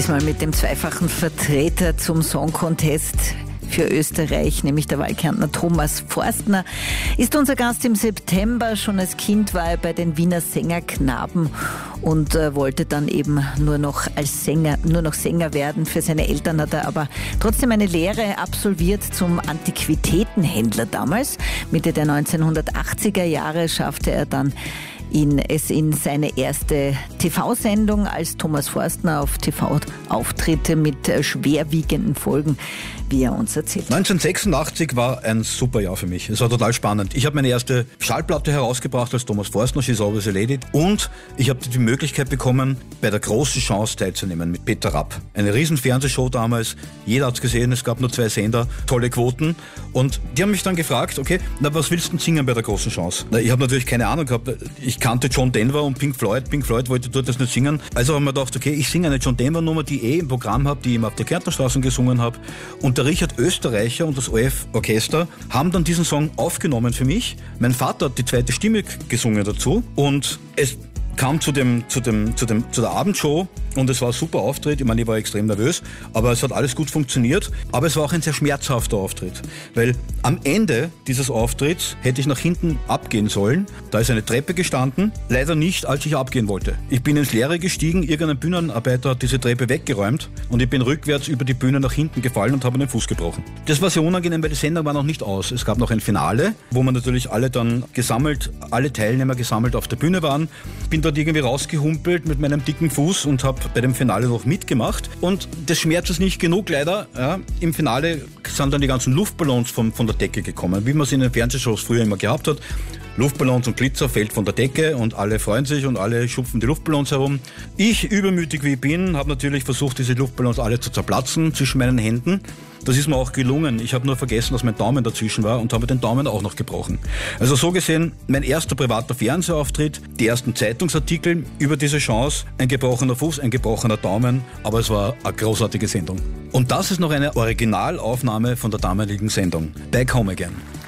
Diesmal mit dem zweifachen Vertreter zum Song Contest für Österreich, nämlich der Wahlkärntner Thomas Forstner, ist unser Gast im September. Schon als Kind war er bei den Wiener Sängerknaben und wollte dann eben nur noch Sänger werden. Für seine Eltern hat er aber trotzdem eine Lehre absolviert zum Antiquitätenhändler damals. Mitte der 1980er Jahre schaffte er dann es in seine erste TV-Sendung, als Thomas Forstner auf TV-Auftritte mit schwerwiegenden Folgen, wie er uns erzählt. 1986 war ein super Jahr für mich. Es war total spannend. Ich habe meine erste Schallplatte herausgebracht als Thomas Forstner, She's Always a Lady. Und ich habe die Möglichkeit bekommen, bei der großen Chance teilzunehmen mit Peter Rapp. Eine riesen Fernsehshow damals. Jeder hat es gesehen, es gab nur 2 Sender, tolle Quoten. Und die haben mich dann gefragt, okay, was willst du denn singen bei der großen Chance? Ich habe natürlich keine Ahnung gehabt. Ich kannte John Denver und Pink Floyd. Pink Floyd wollte dort das nicht singen. Also haben wir gedacht, okay, ich singe eine John Denver Nummer, die ich im Programm habe, die ich immer auf der Kärntnerstraße gesungen habe. Und der Richard Österreicher und das ORF-Orchester haben dann diesen Song aufgenommen für mich. Mein Vater hat die zweite Stimme gesungen dazu und es kam zu der Abendshow und es war ein super Auftritt. Ich meine, ich war extrem nervös, aber es hat alles gut funktioniert. Aber es war auch ein sehr schmerzhafter Auftritt, weil am Ende dieses Auftritts hätte ich nach hinten abgehen sollen. Da ist eine Treppe gestanden, leider nicht, als ich abgehen wollte. Ich bin ins Leere gestiegen, irgendein Bühnenarbeiter hat diese Treppe weggeräumt und ich bin rückwärts über die Bühne nach hinten gefallen und habe den Fuß gebrochen. Das war sehr unangenehm, weil die Sendung war noch nicht aus. Es gab noch ein Finale, wo man natürlich alle Teilnehmer gesammelt auf der Bühne waren. Bin dort irgendwie rausgehumpelt mit meinem dicken Fuß und habe bei dem Finale noch mitgemacht. Und des Schmerzes nicht genug, leider. Ja, im Finale sind dann die ganzen Luftballons von der Decke gekommen, wie man es in den Fernsehshows früher immer gehabt hat. Luftballons und Glitzer fällt von der Decke und alle freuen sich und alle schupfen die Luftballons herum. Ich, übermütig wie ich bin, habe natürlich versucht, diese Luftballons alle zu zerplatzen zwischen meinen Händen. Das ist mir auch gelungen. Ich habe nur vergessen, dass mein Daumen dazwischen war und habe den Daumen auch noch gebrochen. Also so gesehen, mein erster privater Fernsehauftritt, die ersten Zeitungsartikel über diese Chance, ein gebrochener Fuß, ein gebrochener Daumen, aber es war eine großartige Sendung. Und das ist noch eine Originalaufnahme von der damaligen Sendung. Back Home Again.